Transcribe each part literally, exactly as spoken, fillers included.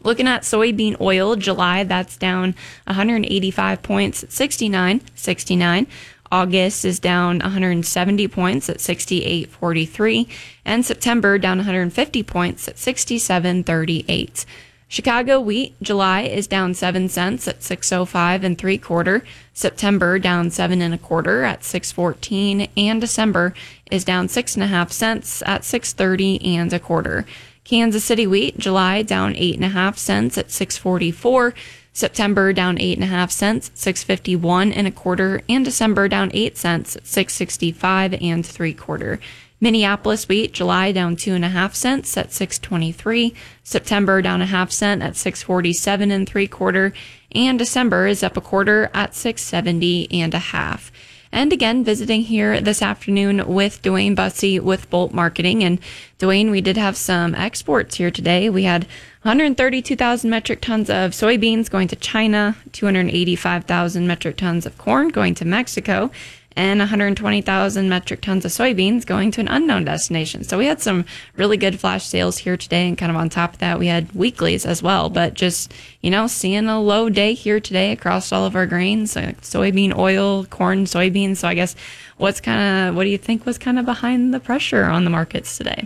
Looking at soybean oil, July, that's down one hundred eighty-five points at sixty-nine sixty-nine. August is down one hundred seventy points at sixty-eight forty-three. And September down one hundred fifty points at sixty-seven thirty-eight. Chicago wheat, July is down seven cents at six oh five and three quarter. September down seven and a quarter at six fourteen, and December is down six and a half cents at six thirty and a quarter. Kansas City wheat, July down eight and a half cents at six forty-four. September down eight and a half cents at six fifty-one and a quarter, and December down eight cents at six sixty-five and three quarter. Minneapolis wheat, July down two and a half cents at six twenty-three. September down a half cent at six forty-seven and three quarter, and December is up a quarter at six seventy and a half. And again, visiting here this afternoon with Dwayne Bussey with Bolt Marketing. And Dwayne, we did have some exports here today. We had one hundred thirty-two thousand metric tons of soybeans going to China, two hundred eighty-five thousand metric tons of corn going to Mexico, and one hundred twenty thousand metric tons of soybeans going to an unknown destination. So we had some really good flash sales here today, and kind of on top of that, we had weeklies as well. But just, you know, seeing a low day here today across all of our grains, like soybean oil, corn, soybeans. So I guess what's kind of, what do you think was kind of behind the pressure on the markets today?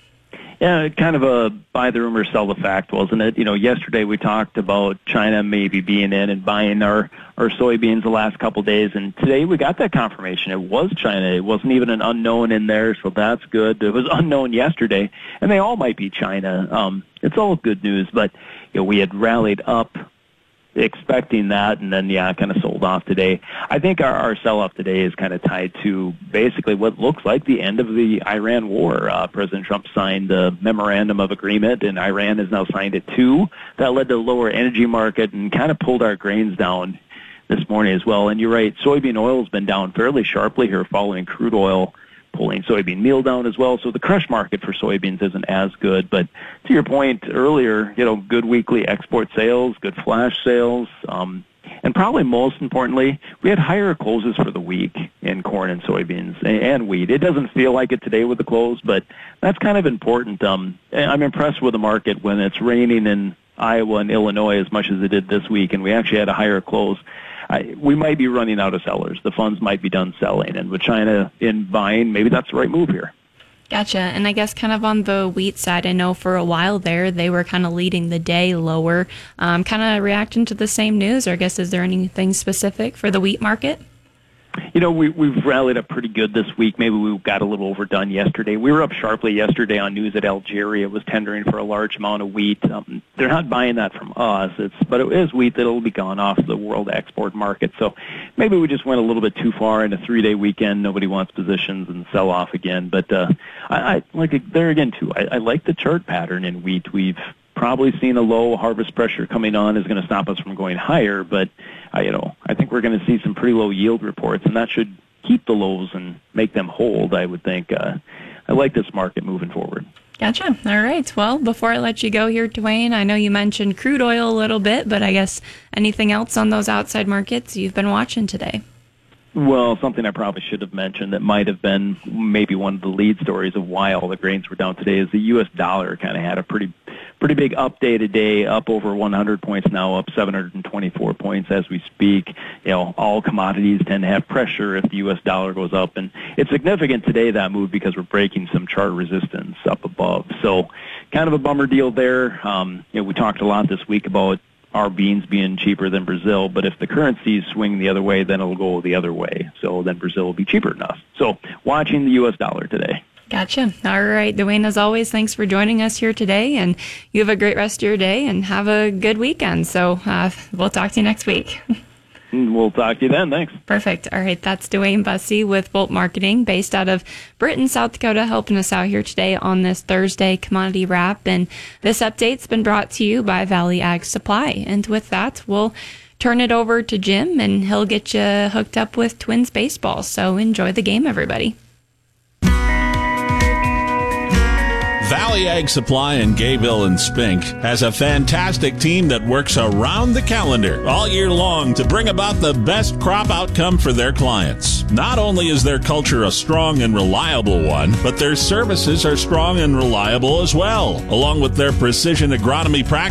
Yeah, kind of a buy the rumor, sell the fact, wasn't it? You know, yesterday we talked about China maybe being in and buying our, our soybeans the last couple of days, and today we got that confirmation. It was China. It wasn't even an unknown in there, so that's good. It was unknown yesterday, and they all might be China. Um, it's all good news, but you know, we had rallied up expecting that, and then, yeah, kind of sold off today. I think our, our sell-off today is kind of tied to basically what looks like the end of the Iran war. Uh, President Trump signed the memorandum of agreement, and Iran has now signed it too. That led to a lower energy market and kind of pulled our grains down this morning as well. And you're right, soybean oil has been down fairly sharply here following crude oil pulling soybean meal down as well. So the crush market for soybeans isn't as good. But to your point earlier, you know, good weekly export sales, good flash sales, um, and probably most importantly, we had higher closes for the week in corn and soybeans and wheat. It doesn't feel like it today with the close, but that's kind of important. Um, I'm impressed with the market when it's raining in Iowa and Illinois as much as it did this week, and we actually had a higher close. I, we might be running out of sellers. The funds might be done selling. And with China in buying, maybe that's the right move here. Gotcha. And I guess kind of on the wheat side, I know for a while there, they were kind of leading the day lower. Um, kind of reacting to the same news, or I guess is there anything specific for the wheat market? You know, we, we've rallied up pretty good this week. Maybe we got a little overdone yesterday. We were up sharply yesterday on news that Algeria was tendering for a large amount of wheat. Um, they're not buying that from us, it's, but it is wheat that will be gone off the world export market. So maybe we just went a little bit too far in a three-day weekend. Nobody wants positions and sell off again. But uh, I, I like it there again, too. I, I like the chart pattern in wheat. We've probably seen a low harvest pressure coming on is going to stop us from going higher, but uh, you know, I think we're going to see some pretty low yield reports, and that should keep the lows and make them hold, I would think. Uh, I like this market moving forward. Gotcha. All right. Well, before I let you go here, Dwayne, I know you mentioned crude oil a little bit, but I guess anything else on those outside markets you've been watching today? Well, something I probably should have mentioned that might have been maybe one of the lead stories of why all the grains were down today is the U S dollar kind of had a pretty pretty big update today, up over one hundred points now, up seven hundred twenty-four points as we speak. You know, all commodities tend to have pressure if the U S dollar goes up, and it's significant today, that move, because we're breaking some chart resistance up above. So kind of a bummer deal there. Um, you know, we talked a lot this week about our beans being cheaper than Brazil, but if the currencies swing the other way, then it'll go the other way. So then Brazil will be cheaper than us. So watching the U S dollar today. Gotcha. All right, Dwayne, as always, thanks for joining us here today, and you have a great rest of your day and have a good weekend. So uh, we'll talk to you next week. We'll talk to you then. Thanks. Perfect. All right, that's Dwayne Bussey with Bolt Marketing, based out of Britain, South Dakota, helping us out here today on this Thursday commodity wrap. And this update's been brought to you by Valley Ag Supply. And with that, we'll turn it over to Jim, and he'll get you hooked up with Twins baseball. So enjoy the game, everybody. Valley Ag Supply in Gayville and Spink has a fantastic team that works around the calendar all year long to bring about the best crop outcome for their clients. Not only is their culture a strong and reliable one, but their services are strong and reliable as well, along with their precision agronomy practices.